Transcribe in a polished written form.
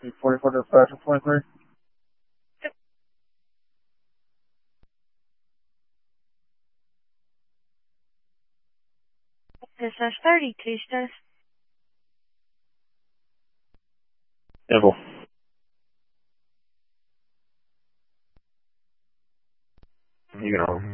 44 to 5 to 23. This is 32 stars. Info. You know.